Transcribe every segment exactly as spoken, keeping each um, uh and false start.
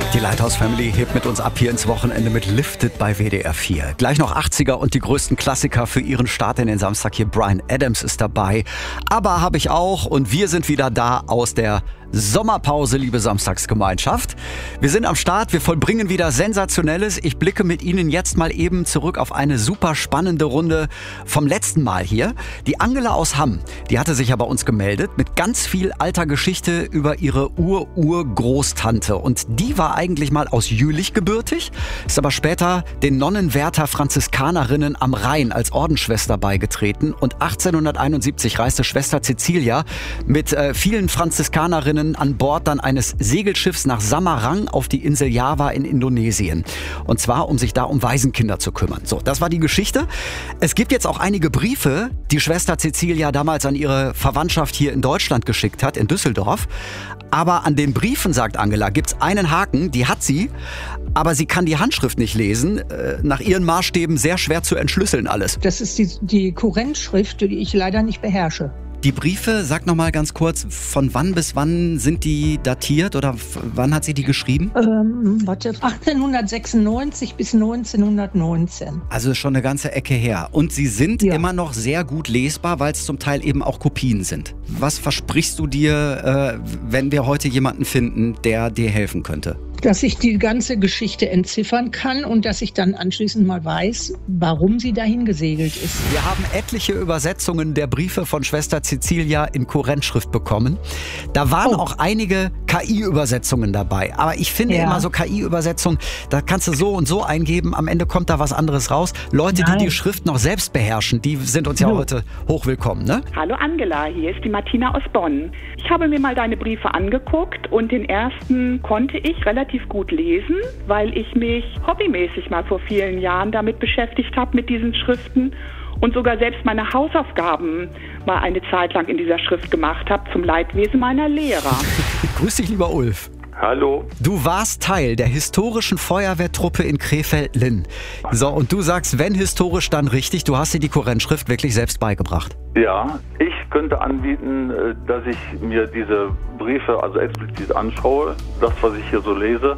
Die Lighthouse Family hebt mit uns ab hier ins Wochenende mit Lifted bei W D R vier. Gleich noch achtziger und die größten Klassiker für ihren Start in den Samstag hier. Bryan Adams ist dabei. Aber habe ich auch und wir sind wieder da aus der Sommerpause, liebe Samstagsgemeinschaft. Wir sind am Start, wir vollbringen wieder Sensationelles. Ich blicke mit Ihnen jetzt mal eben zurück auf eine super spannende Runde vom letzten Mal hier. Die Angela aus Hamm, die hatte sich ja bei uns gemeldet mit ganz viel alter Geschichte über ihre Ur-Ur-Großtante. Und die war eigentlich mal aus Jülich gebürtig, ist aber später den Nonnenwärter Franziskanerinnen am Rhein als Ordensschwester beigetreten. Und achtzehnhunderteinundsiebzig reiste Schwester Cecilia mit äh, vielen Franziskanerinnen an Bord dann eines Segelschiffs nach Samarang auf die Insel Java in Indonesien. Und zwar, um sich da um Waisenkinder zu kümmern. So, das war die Geschichte. Es gibt jetzt auch einige Briefe, die Schwester Cecilia damals an ihre Verwandtschaft hier in Deutschland geschickt hat, in Düsseldorf. Aber an den Briefen, sagt Angela, gibt's einen Haken, die hat sie, aber sie kann die Handschrift nicht lesen. Äh, nach ihren Maßstäben sehr schwer zu entschlüsseln alles. Das ist die, die Kurrentschrift, die ich leider nicht beherrsche. Die Briefe, sag noch mal ganz kurz, von wann bis wann sind die datiert oder wann hat sie die geschrieben? Ähm, warte, achtzehnhundertsechsundneunzig bis neunzehnhundertneunzehn. Also schon eine ganze Ecke her. Und sie sind Ja. immer noch sehr gut lesbar, weil es zum Teil eben auch Kopien sind. Was versprichst du dir, äh, wenn wir heute jemanden finden, der dir helfen könnte? Dass ich die ganze Geschichte entziffern kann und dass ich dann anschließend mal weiß, warum sie dahin gesegelt ist. Wir haben etliche Übersetzungen der Briefe von Schwester Cecilia in Kurrentschrift bekommen. Da waren Oh. auch einige K I-Übersetzungen dabei. Aber ich finde Ja. immer so K I-Übersetzungen, da kannst du so und so eingeben, am Ende kommt da was anderes raus. Leute, Nein. die die Schrift noch selbst beherrschen, die sind uns ja Jo. heute hochwillkommen, ne? Hallo Angela, hier ist die Martina aus Bonn. Ich habe mir mal deine Briefe angeguckt und den ersten konnte ich relativ gut lesen, weil ich mich hobbymäßig mal vor vielen Jahren damit beschäftigt habe, mit diesen Schriften und sogar selbst meine Hausaufgaben mal eine Zeit lang in dieser Schrift gemacht habe, zum Leidwesen meiner Lehrer. Grüß dich, lieber Ulf. Hallo. Du warst Teil der historischen Feuerwehrtruppe in Krefeld-Linn. So, und du sagst, wenn historisch, dann richtig. Du hast dir die Kurrentschrift wirklich selbst beigebracht. Ja, ich könnte anbieten, äh, dass ich mir diese Briefe also explizit anschaue, das, was ich hier so lese,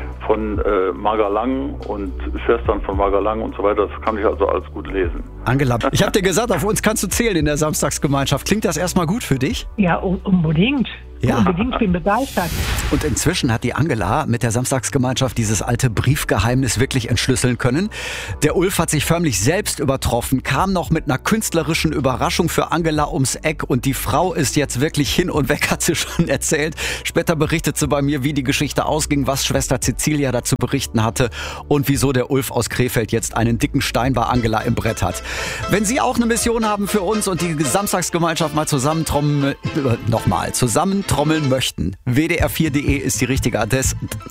von äh, Marga Lang und Schwestern von Marga Lang und so weiter, das kann ich also alles gut lesen. Angela, ich habe dir gesagt, auf uns kannst du zählen in der Samstagsgemeinschaft. Klingt das erstmal gut für dich? Ja, un- unbedingt. Ja. Unbedingt, ich bin begeistert. Und inzwischen hat die Angela mit der Samstagsgemeinschaft dieses alte Briefgeheimnis wirklich entschlüsseln können. Der Ulf hat sich förmlich selbst übertroffen, kam noch mit einer künstlerischen Überraschung für Angela ums Eck und die Frau ist jetzt wirklich hin und weg, hat sie schon erzählt. Später berichtet sie bei mir, wie die Geschichte ausging, was Schwester Cecilia dazu berichten hatte und wieso der Ulf aus Krefeld jetzt einen dicken Stein bei Angela im Brett hat. Wenn Sie auch eine Mission haben für uns und die Samstagsgemeinschaft mal zusammentrommeln, äh, nochmal, zusammentrommeln möchten, w d r vier punkt d e ist die richtige Adresse.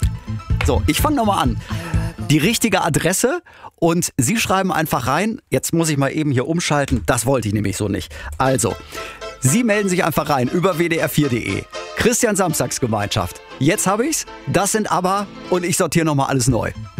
So, ich fange nochmal an. Die richtige Adresse und Sie schreiben einfach rein, jetzt muss ich mal eben hier umschalten, das wollte ich nämlich so nicht. Also, Sie melden sich einfach rein über w d r vier punkt d e. Christian Samstagsgemeinschaft. Jetzt habe ich's, das sind aber, und ich sortiere nochmal alles neu.